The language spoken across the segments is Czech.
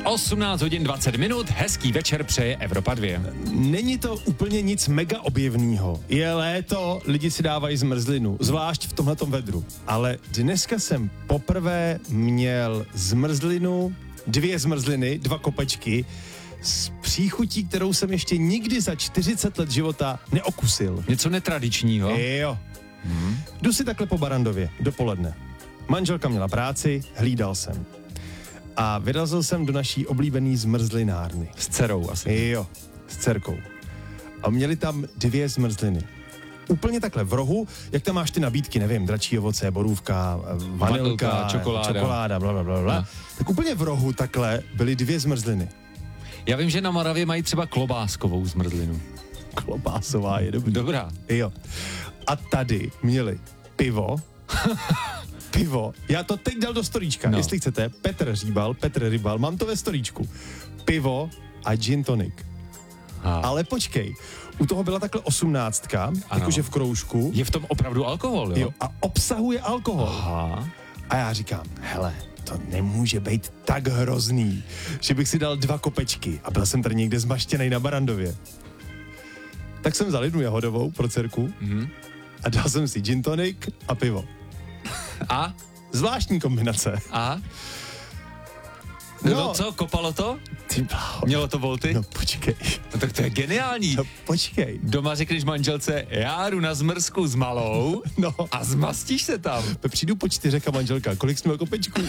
18 hodin 20 minut, hezký večer přeje Evropa 2. Není to úplně nic mega objevného. Je léto, lidi si dávají zmrzlinu, zvlášť v tomhletom vedru. Ale dneska jsem poprvé měl zmrzlinu, 2 zmrzliny, 2 kopečky, s příchutí, kterou jsem ještě nikdy za 40 let života neokusil. Něco netradičního. Jo. Jdu si takhle po Barrandově, dopoledne. Manželka měla práci, hlídal jsem. A vyrazil jsem do naší oblíbený zmrzlinárny. S dcerou asi. Jo, s dcerkou. A měli tam 2 zmrzliny. Úplně takhle v rohu, jak tam máš ty nabídky, nevím, dračí ovoce, borůvka, vanilka, čokoláda, blablabla. No. Tak úplně v rohu takhle byly 2 zmrzliny. Já vím, že na Moravě mají třeba klobáskovou zmrzlinu. Klobásová je Dobrá. Jo. A tady měli pivo, já to teď dal do storíčka, jestli chcete, Petr Rybal, mám to ve storíčku. Pivo a gin tonic. Ale počkej, u toho byla takhle 18, jakože v kroužku. Je v tom opravdu alkohol, jo? Jo, a obsahuje alkohol. Aha. A já říkám, hele, to nemůže být tak hrozný, že bych si dal 2 kopečky a byl jsem tady někde zmaštěnej na Barrandově. Tak jsem vzal 1 jahodovou pro dcerku a dal jsem si gin tonic a pivo. A? Zvláštní kombinace. A? No co, kopalo to? Ty bláho. Mělo to volty? No počkej. No tak to je geniální. No počkej. Doma řekneš manželce, já jdu na zmrzku s malou a zmastíš se tam. Přijdu po 4 a manželka, kolik jsme kopečků?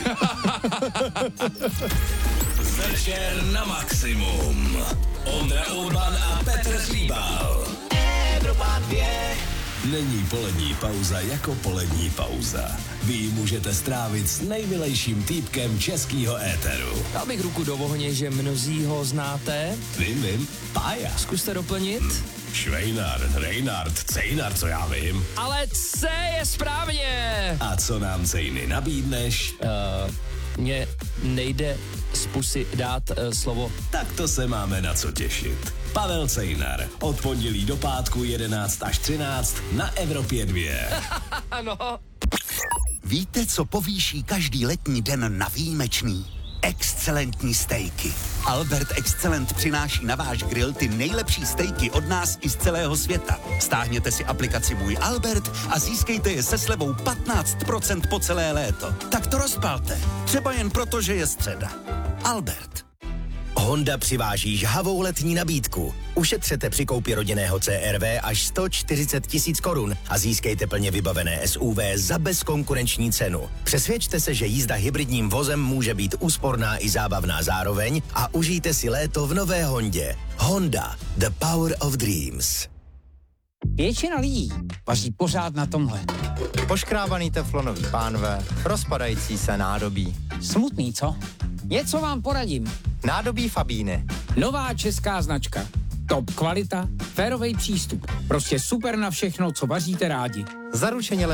Večer na maximum. Ondra Urban a Petr Slíbal. Evropa 2. Není polední pauza jako polední pauza. Vy ji můžete strávit s nejmilejším týpkem českýho éteru. Dal bych ruku do ohně, že mnozí ho znáte. Vím, Pája. Zkuste doplnit. Švejnar, Reinhard, Cejnar, co já vím. Ale C je správně. A co nám Cejny nabídneš? Mně nejde z pusy dát slovo. Tak to se máme na co těšit. Pavel Cejnar, od pondělí do pátku 11 až 13 na Evropě 2. Ano. Víte, co povýší každý letní den na výjimečný? Excelentní stejky. Albert Excellent přináší na váš grill ty nejlepší stejky od nás i z celého světa. Stáhněte si aplikaci Můj Albert a získejte je se slevou 15% po celé léto. Tak to rozpalte. Třeba jen proto, že je středa. Albert. Honda přiváží žhavou letní nabídku. Ušetřete při koupi rodinného CR-V až 140 000 korun a získejte plně vybavené SUV za bezkonkurenční cenu. Přesvědčte se, že jízda hybridním vozem může být úsporná i zábavná zároveň a užijte si léto v nové Hondě. Honda, the power of dreams. Většina lidí vaří pořád na tomhle. Poškrábaný teflonový pánve, rozpadající se nádobí. Smutný, co? Něco vám poradím. Nádobí Fabíny. Nová česká značka. Top kvalita, férovej přístup. Prostě super na všechno, co vaříte rádi. Zaručeně